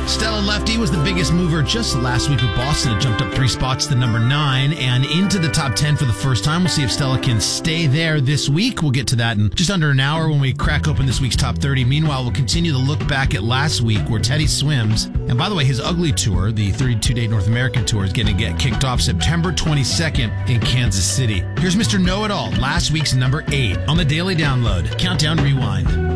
Stella Lefty was the biggest mover just last week with Boston. It jumped up 3 spots to number 9 and into the top 10 for the first time. We'll see if Stella can stay there this week. We'll get to that in just under an hour when we crack open this week's top 30. Meanwhile, we'll continue to look back at last week where Teddy swims. And by the way, his Ugly Tour, the 32-day North American Tour, is going to get kicked off September 22nd in Kansas City. Here's Mr. Know-It-All, last week's number 8 on the Daily Download. Countdown Rewind.